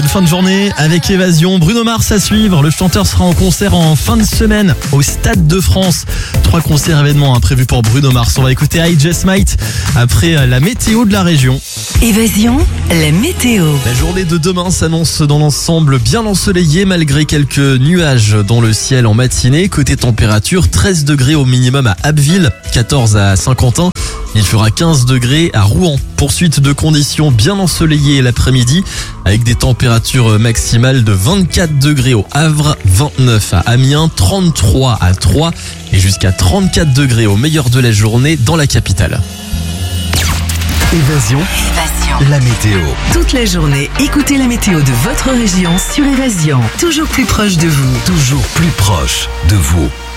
fin de journée avec Évasion. Bruno Mars à suivre. Le chanteur sera en concert en fin de semaine au Stade de France. 3 concerts événements prévus pour Bruno Mars. On va écouter I Just Might après la météo de la région. Évasion, la météo. La journée de demain s'annonce dans l'ensemble bien ensoleillée malgré quelques nuages dans le ciel en matinée. Côté température, 13 degrés au minimum à Abbeville, 14 à Saint-Quentin. Il fera 15 degrés à Rouen. Poursuite de conditions bien ensoleillées l'après-midi avec des températures maximales de 24 degrés au Havre, 29 à Amiens, 33 à Troyes et jusqu'à 34 degrés au meilleur de la journée dans la capitale. Évasion, la météo. Toute la journée, écoutez la météo de votre région sur Évasion. Toujours plus proche de vous. Toujours plus proche de vous.